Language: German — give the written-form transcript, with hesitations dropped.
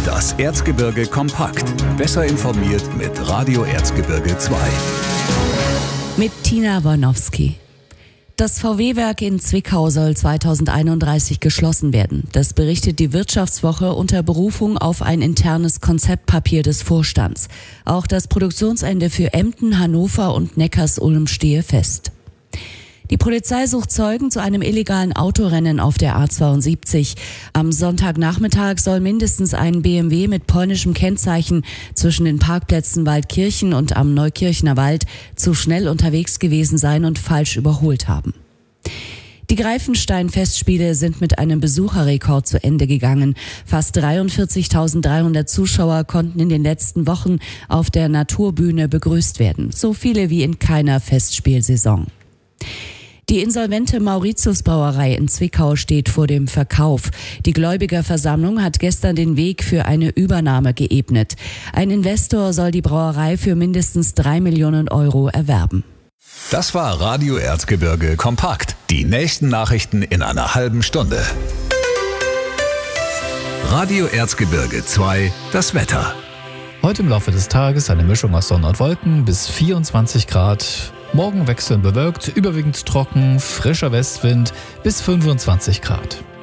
Das Erzgebirge kompakt. Besser informiert mit Radio Erzgebirge 2. Mit Tina Wornowski. Das VW-Werk in Zwickau soll 2031 geschlossen werden. Das berichtet die Wirtschaftswoche unter Berufung auf ein internes Konzeptpapier des Vorstands. Auch das Produktionsende für Emden, Hannover und Neckarsulm stehe fest. Die Polizei sucht Zeugen zu einem illegalen Autorennen auf der A72. Am Sonntagnachmittag soll mindestens ein BMW mit polnischem Kennzeichen zwischen den Parkplätzen Waldkirchen und am Neukirchener Wald zu schnell unterwegs gewesen sein und falsch überholt haben. Die Greifenstein-Festspiele sind mit einem Besucherrekord zu Ende gegangen. Fast 43.300 Zuschauer konnten in den letzten Wochen auf der Naturbühne begrüßt werden. So viele wie in keiner Festspielsaison. Die insolvente Mauritius-Brauerei in Zwickau steht vor dem Verkauf. Die Gläubigerversammlung hat gestern den Weg für eine Übernahme geebnet. Ein Investor soll die Brauerei für mindestens 3 Millionen Euro erwerben. Das war Radio Erzgebirge kompakt. Die nächsten Nachrichten in einer halben Stunde. Radio Erzgebirge 2, das Wetter. Heute im Laufe des Tages eine Mischung aus Sonne und Wolken bis 24 Grad. Morgen wechselnd bewölkt, überwiegend trocken, frischer Westwind bis 25 Grad.